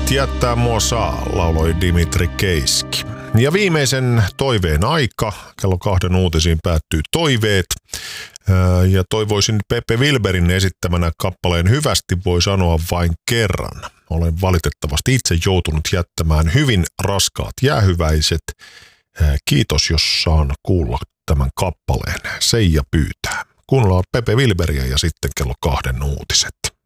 Jättää mua saa, lauloi Dimitri Keiski. Ja viimeisen toiveen aika, kello 2 uutisiin päättyy toiveet. Ja toivoisin Pepe Wilberin esittämänä kappaleen Hyvästi voi sanoa vain kerran. Olen valitettavasti itse joutunut jättämään hyvin raskaat jäähyväiset. Kiitos, jos saan kuulla tämän kappaleen. Seija pyytää. Kuunnellaan Pepe Wilberiä ja sitten kello 2 uutiset.